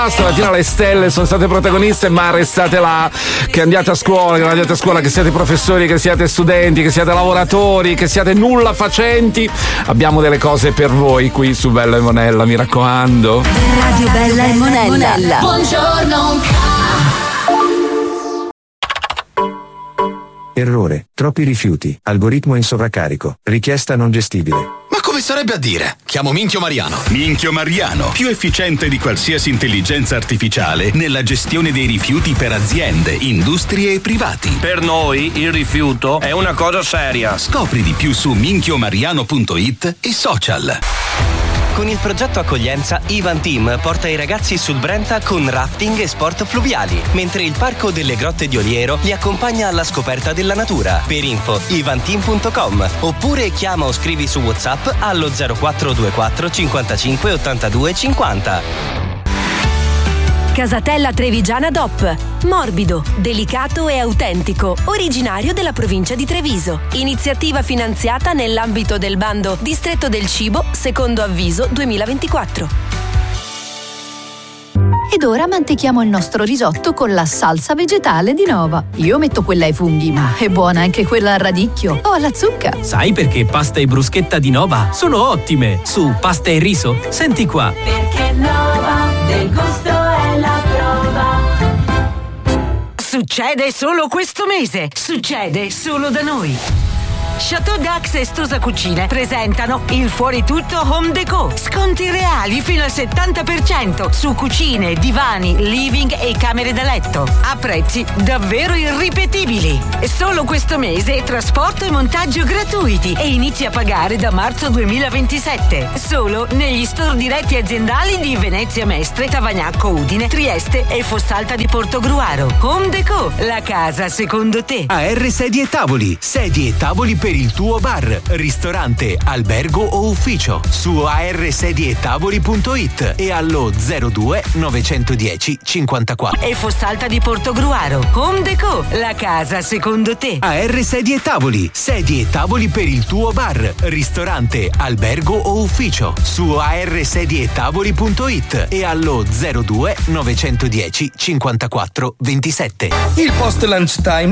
Stamattina le stelle sono state protagoniste, ma restate là, che andiate a scuola, che non andiate a scuola, che siate professori, che siate studenti, che siate lavoratori, che siate nulla facenti. Abbiamo delle cose per voi qui su Bella e Monella, mi raccomando. Radio Bella e Monella. Buongiorno. Errore, troppi rifiuti, algoritmo in sovraccarico, richiesta non gestibile. Ma come sarebbe a dire? Chiamo Minchio Mariano. Minchio Mariano, più efficiente di qualsiasi intelligenza artificiale nella gestione dei rifiuti per aziende, industrie e privati. Per noi il rifiuto è una cosa seria. Scopri di più su minchiomariano.it e social. Con il progetto Accoglienza, Ivan Team porta i ragazzi sul Brenta con rafting e sport fluviali, mentre il Parco delle Grotte di Oliero li accompagna alla scoperta della natura. Per info, ivanteam.com oppure chiama o scrivi su WhatsApp allo 0424 55 82 50. Casatella Trevigiana DOP. Morbido, delicato e autentico, originario della provincia di Treviso. Iniziativa finanziata nell'ambito del bando Distretto del Cibo, secondo avviso 2024. Ed ora mantechiamo il nostro risotto con la salsa vegetale di Nova. Io metto quella ai funghi, ma è buona anche quella al radicchio o alla zucca. Sai perché pasta e bruschetta di Nova sono ottime? Su pasta e riso, senti qua. Perché Nova del gusto è la prova. Succede solo questo mese. Succede solo da noi. Chateau Dax e Stosa Cucine presentano il Fuori Tutto Home Déco. Sconti reali fino al 70% su cucine, divani, living e camere da letto. A prezzi davvero irripetibili. Solo questo mese trasporto e montaggio gratuiti e inizi a pagare da marzo 2027. Solo negli store diretti aziendali di Venezia Mestre, Tavagnacco Udine, Trieste e Fossalta di Portogruaro. Home Déco, la casa secondo te. AR Sedie e Tavoli. Sedie e tavoli per il tuo bar, ristorante, albergo o ufficio. Su arsedietavoli.it e allo 02 910 54. E Fossalta di Portogruaro. Home Déco, la casa secondo te. AR Sedie e Tavoli. Sedie e tavoli per il tuo bar, ristorante, albergo o ufficio. Su arsedietavoli.it e allo 02 910 54 27. Il post lunch time